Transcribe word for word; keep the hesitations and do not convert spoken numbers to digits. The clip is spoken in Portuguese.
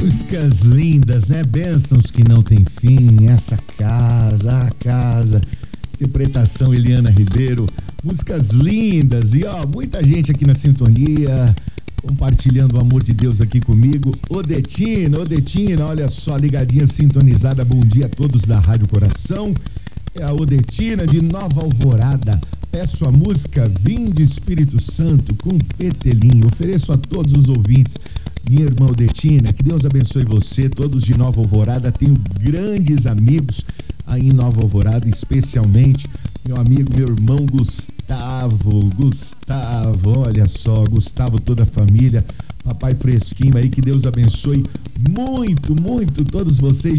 Músicas lindas, né? Bênçãos que não tem fim. Essa casa, a casa. Interpretação Eliana Ribeiro. Músicas lindas. E ó, muita gente aqui na sintonia, compartilhando o amor de Deus aqui comigo. Odetina, Odetina, olha só, ligadinha, sintonizada. Bom dia a todos da Rádio Coração. É a Odetina de Nova Alvorada. Peço a música Vinde Espírito Santo com Petelinho. Ofereço a todos os ouvintes. Minha irmã Odetina, que Deus abençoe você, todos de Nova Alvorada. Tenho grandes amigos aí em Nova Alvorada, especialmente meu amigo, meu irmão Gustavo. Gustavo, olha só, Gustavo, toda a família, papai fresquinho aí, que Deus abençoe muito, muito todos vocês.